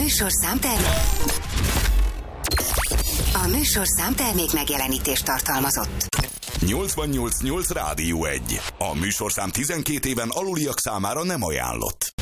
műsorszám termék megjelenítést tartalmazott. 88.8 Rádió 1. A műsorszám 12 éven aluliak számára nem ajánlott.